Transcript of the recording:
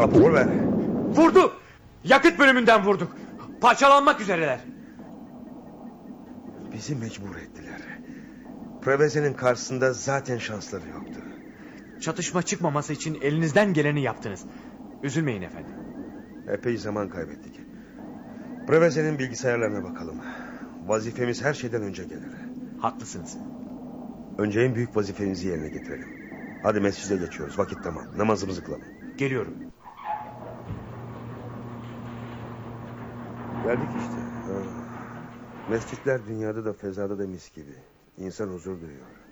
Rapor ver. Vurdu. Yakıt bölümünden vurduk. Parçalanmak üzereler. Bizi mecbur ettiler. Preveze'nin karşısında zaten şansları yoktu. Çatışma çıkmaması için elinizden geleni yaptınız. Üzülmeyin efendim. Epey zaman kaybettik. Preveze'nin bilgisayarlarına bakalım. Vazifemiz her şeyden önce gelir. Haklısınız. Önce en büyük vazifemizi yerine getirelim. Hadi mescide geçiyoruz. Vakit tamam. Namazımızı kılalım. Geliyorum. Geldik işte. Mescitler dünyada da fezada da mis gibi. İnsan huzur duyuyor.